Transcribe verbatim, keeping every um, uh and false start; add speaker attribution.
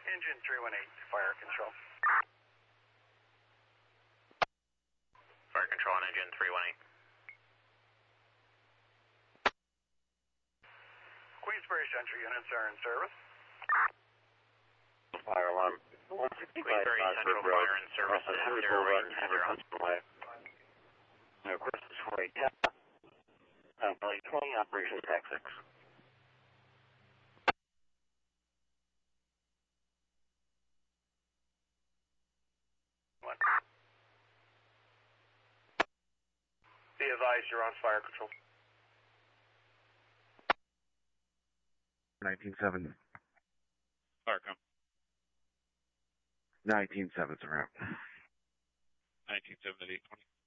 Speaker 1: Engine three one eight, fire control.
Speaker 2: Fire control on engine three one eight.
Speaker 1: Queensbury Central units are in service.
Speaker 3: Fire alarm.
Speaker 2: Queensbury Central Fire in service at zero eight zero.
Speaker 3: No, of course, it's four eight ten. I'm Philly twenty, Operation Tax six.
Speaker 1: Be advised, you're on fire control.
Speaker 4: nineteen seven.
Speaker 5: Fire come.
Speaker 4: nineteen seven's around.
Speaker 5: nineteen seven at eight twenty.